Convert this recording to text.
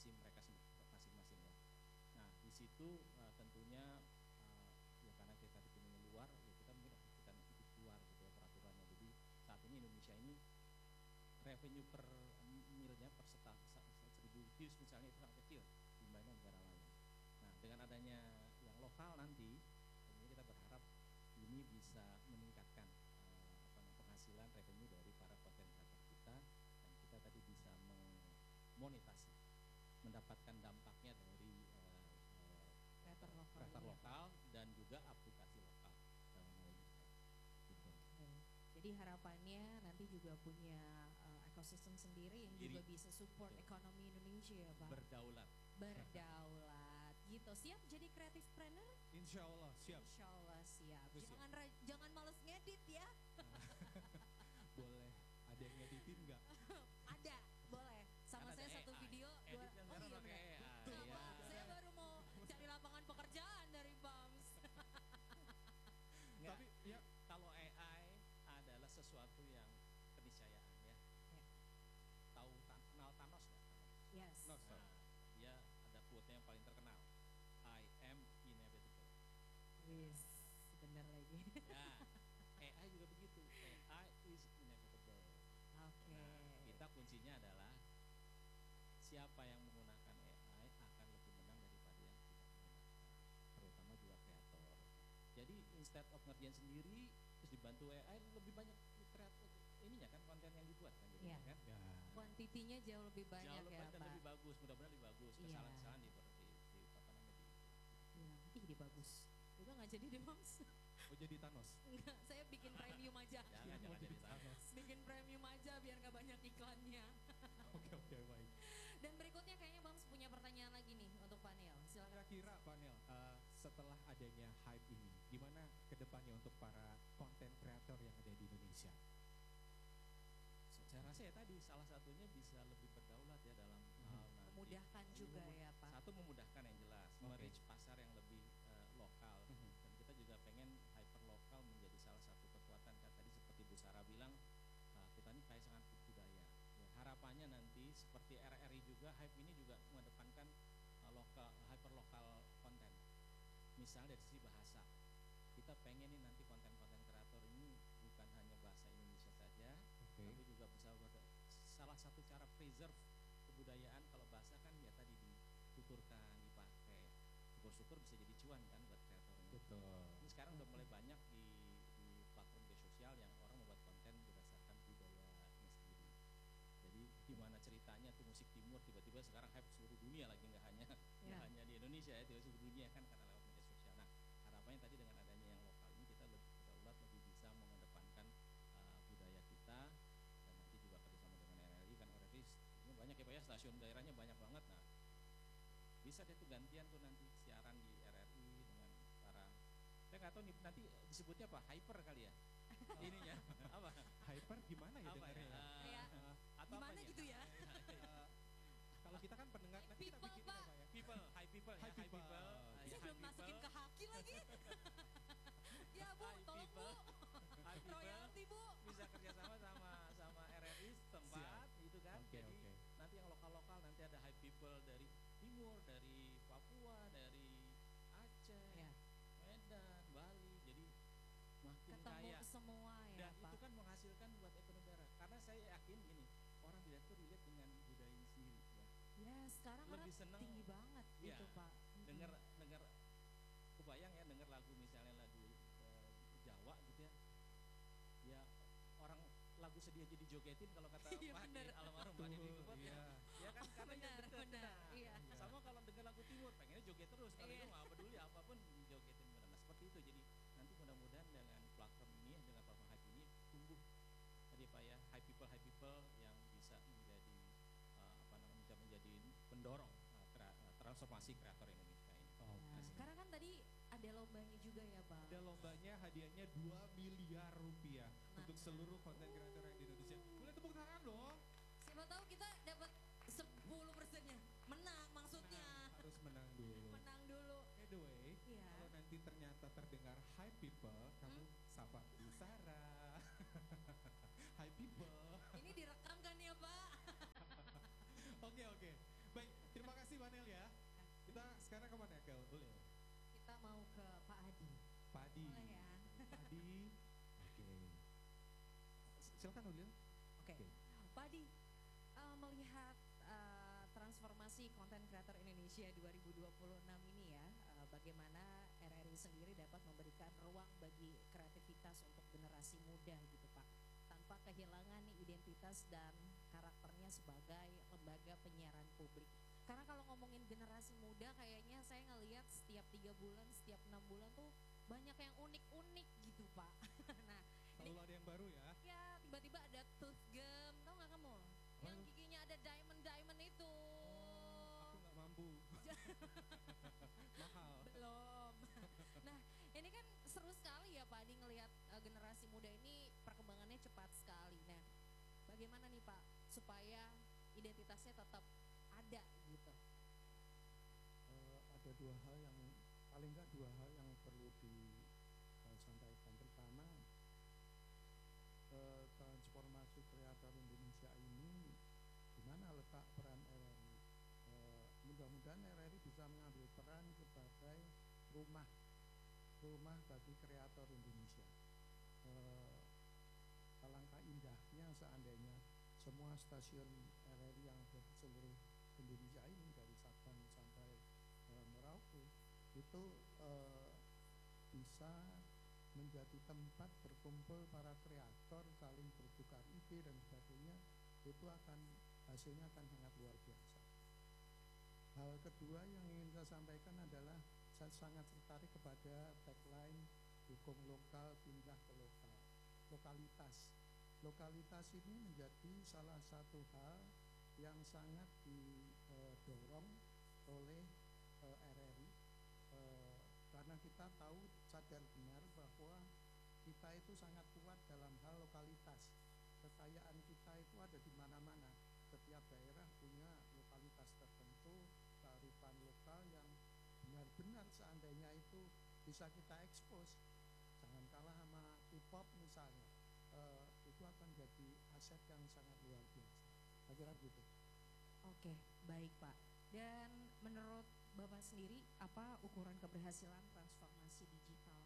porsi mereka masing-masing ya. Nah di situ tentunya ya karena kita di luar ya kita mungkin kita ikut keluar gitu ya peraturannya. Jadi saat ini Indonesia ini revenue per milnya per 1.000 views misalnya itu sangat kecil dibanding negara lain. Nah dengan adanya yang lokal nanti ini kita berharap ini bisa meningkatkan penghasilan revenue dari para konten kreator kita, dan kita tadi bisa memonetasi, mendapatkan dampaknya dari kreator lokal dan juga aplikasi lokal dalam hal ini. Gitu. Jadi harapannya nanti juga punya ekosistem sendiri yang juga bisa support ekonomi Indonesia ya Pak. Berdaulat gitu. Siap jadi creative planner? Insya Allah siap. Insya Allah siap. Jangan males ngedit ya. Boleh. Ada yang ngeditin nggak? Ada, boleh. Sama saya AI. satu video. Saya baru mau cari lapangan pekerjaan dari BAMS. Tapi ya kalau AI adalah sesuatu yang keniscayaan ya. Tahu kenal Thanos nggak? Yes. Dia ada quote-nya yang paling terkenal. I am inevitable. Yes, benar lagi. Ya, AI juga begitu. AI is inevitable. Oke. Nah, kita kuncinya adalah siapa yang menggunakan AI akan lebih menang daripada yang tidak menggunakan, terutama juga kreator. Jadi instead of ngerjain sendiri terus dibantu AI, lebih banyak kreator ininya kan, konten yang dibuat kan, ya. Kan? Ya. Kuantitinya jauh lebih banyak ya Pak. Lebih bagus, mudah-mudahan lebih bagus. Kesalahan-kesalahan di apa namanya di bagus. Juga nggak jadi deh Bang. Oh jadi Thanos? Enggak, saya bikin premium aja. Jangan jadi Thanos. Bikin premium aja biar nggak banyak iklannya. Oke, baik. Dan berikutnya kayaknya Bang punya pertanyaan lagi nih untuk panel. Silakan. Kira-kira panel setelah adanya hype ini, gimana kedepannya untuk para konten kreator yang ada di Indonesia? Saya rasa ya tadi salah satunya bisa lebih berdaulat ya dalam hal memudahkan juga ya Pak. Satu memudahkan yang jelas, merich pasar yang lebih lokal, dan kita juga pengen hyper lokal menjadi salah satu kekuatan kan, tadi seperti Bu Sarah bilang kita ini kayak sangat budaya. Ya, harapannya nanti seperti RRI juga hype ini juga mengedepankan hyper lokal konten. Misal dari sisi bahasa, kita pengen nih nanti konten-konten kreator ini bukan hanya bahasa Indonesia saja, tapi juga bisa salah satu cara preserve kebudayaan. Kalau bahasa kan ya tadi dituturkan, dipakai, syukur-syukur bisa jadi cuan kan buat kreatornya. Betul. Ini sekarang udah mulai banyak di platform media sosial yang orang membuat konten berdasarkan budayanya sendiri. Jadi gimana ceritanya tuh musik timur tiba-tiba sekarang hype seluruh dunia lagi, nggak hanya di Indonesia ya, seluruh dunia kan karena lewat media sosial. Nah harapannya tadi dengan adanya yang lokal ini kita lebih berdaulat, lebih bisa mengedepankan budaya kita, dan nanti juga kerjasama dengan RRI kan. RRI ini banyak ya Pak ya, stasiun daerahnya banyak banget. Nah bisa deh tuh gantian tuh nanti siaran di RRI dengan para, saya nggak tahu nih nanti disebutnya apa, hyper kali ya ininya apa hyper gimana ya dengarnya atau gimana gitu ya. Kalau kita kan pendengar, nanti kita bikin apa ya? High people. Saya belum masukin ke haki lagi. Ya Bu, tolong Bu. Royalti Bu. Bisa kerjasama sama RRI setempat, gitu kan. Jadi nanti yang lokal nanti ada high people dari timur, dari Papua, dari Aceh, Medan, Bali. Jadi makin ketemu kaya semua ya dan Pak. itu kan menghasilkan buat ekonomi daerah. Karena saya yakin gini, orang dilihat tuh dilihat dengan budaya ini sendiri ya. Ya sekarang lebih seneng tinggi banget ya, gitu Pak. Dengar kebayang ya, dengar lagu misalnya lagu Jawa gitu ya. Ya orang lagu sedih aja dijogetin kalau kata almarhum Pak Deddy Kempot ya kan, karena benar. Iya. Sama kalau dengar lagu timur pengennya joget terus, kalau itu nggak peduli apapun dijogetin. Nah seperti itu, jadi nanti mudah-mudahan dengan platform ini, dengan platform hype ini tumbuh tadi Pak ya, high people yang bisa menjadi bisa menjadi pendorong transformasi kreator Indonesia ini. Sekarang kan tadi ada lombanya juga ya Pak. Ada lombanya, hadiahnya 2 miliar rupiah untuk seluruh konten kreator yang di Indonesia. Boleh tepuk tangan dong. Siapa tahu kita dapat 10%-nya. Menang maksudnya. Harus menang dulu. Menang dulu. By the way, kalau nanti ternyata terdengar high people, kamu sapa Bu Sarah. High people. Ini direkam kan ya Pak? Oke. Baik, terima kasih. sekarang kemana Kel? Boleh. Kita mau ke Pak Adi. Padi. Boleh ya? Padi. Oke. Silakan Ulil. Oke. Pak Adi, melihat transformasi konten kreator Indonesia 2026 ini ya, bagaimana RRI sendiri dapat memberikan ruang bagi kreativitas untuk generasi muda gitu Pak, tanpa kehilangan identitas dan karakternya sebagai lembaga penyiaran publik. Karena kalau ngomongin generasi muda, kayaknya saya ngelihat setiap 3 bulan, setiap 6 bulan tuh banyak yang unik-unik gitu Pak. Nah, Selalu ada yang baru ya. ya tiba-tiba ada tooth gum, tau gak kamu? Yang itu? giginya ada diamond itu. Aku nggak mampu. Mahal. Belum. Nah, ini kan seru sekali ya Pak Adi ngelihat generasi muda ini perkembangannya cepat sekali. Nah, bagaimana nih Pak supaya identitasnya tetap ada gitu? Ada dua hal yang paling nggak dua hal yang perlu disampaikan. Pertama, transformasi kreator Indonesia ini di mana letak peran RRI. Mudah-mudahan RRI bisa mengambil peran sebagai rumah bagi kreator Indonesia. Alangkah indahnya seandainya semua stasiun RRI yang ada di seluruh Indonesia ini dari Sabang sampai Merauke itu bisa menjadi tempat berkumpul para kreator, saling bertukar ide dan sebagainya. Itu hasilnya akan sangat luar biasa. Hal kedua yang ingin saya sampaikan adalah saya sangat tertarik kepada tagline dukung lokal pindah ke lokal. Lokalitas ini menjadi salah satu hal yang sangat didorong oleh RRI, karena kita tahu sadar benar bahwa kita itu sangat kuat dalam hal lokalitas. Kekayaan kita itu ada di mana-mana. Setiap daerah punya lokalitas tertentu, kearifan lokal yang benar-benar seandainya itu bisa kita ekspos. Jangan kalah sama K-pop misalnya, itu akan jadi aset yang sangat luar biasa. Saya kira gitu. Oke, baik Pak. Dan menurut Bapak sendiri, apa ukuran keberhasilan transformasi digital